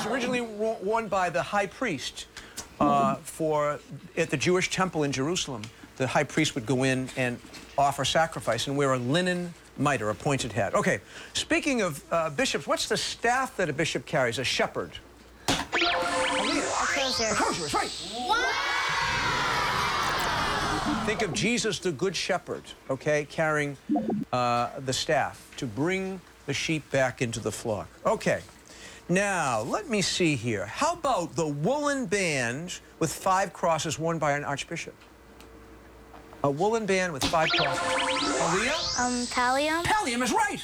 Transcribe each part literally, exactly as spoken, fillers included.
was originally worn by the high priest uh, for at the Jewish temple in Jerusalem. The high priest would go in and offer sacrifice and wear a linen mitre, a pointed hat. Okay, speaking of uh, bishops, what's the staff that a bishop carries? A shepherd. A crozier. A crozier, that's right. What? Think of Jesus, the good shepherd, okay, carrying uh, the staff to bring the sheep back into the flock. Okay, now let me see here. How about the woolen band with five crosses worn by an archbishop? A woolen band with five crosses. Aaliyah? Um, pallium. Pallium is right.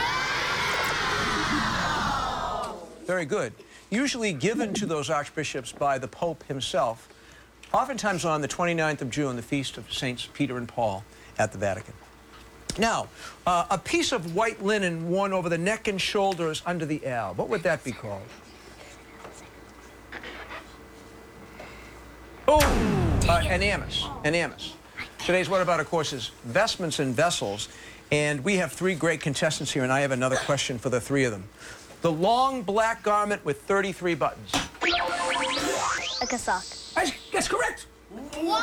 Wow! Very good. Usually given to those archbishops by the Pope himself, oftentimes on the twenty-ninth of June, the feast of Saints Peter and Paul at the Vatican. Now, uh, a piece of white linen worn over the neck and shoulders under the alb. What would that be called? Oh, uh, an amice. An amice. Today's What About, of course, is vestments and vessels. And we have three great contestants here, and I have another question for the three of them. The long black garment with thirty-three buttons. A cassock. That's correct. Wow!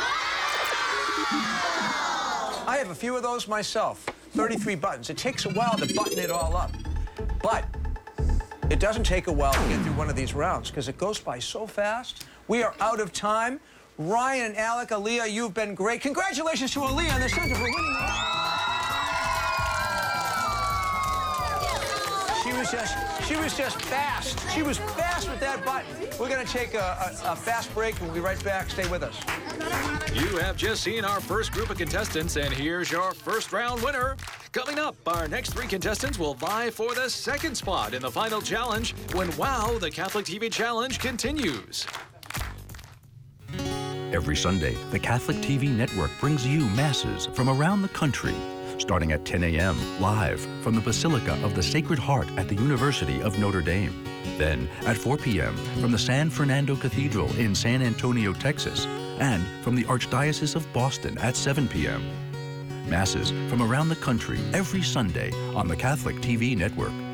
I have a few of those myself. thirty-three buttons. It takes a while to button it all up. But it doesn't take a while to get through one of these rounds because it goes by so fast. We are out of time. Ryan and Alec, Aaliyah, you've been great. Congratulations to Aaliyah and the center for winning. She was just, she was just fast. She was fast with that button. We're going to take a, a, a fast break. We'll be right back. Stay with us. You have just seen our first group of contestants, and here's your first round winner. Coming up, our next three contestants will vie for the second spot in the final challenge when WOW, the Catholic T V Challenge, continues. Every Sunday, the Catholic T V network brings you masses from around the country, starting at ten A M live from the Basilica of the Sacred Heart at the University of Notre Dame. Then at four P M from the San Fernando Cathedral in San Antonio, Texas, and from the Archdiocese of Boston at seven P M Masses from around the country every Sunday on the Catholic T V network.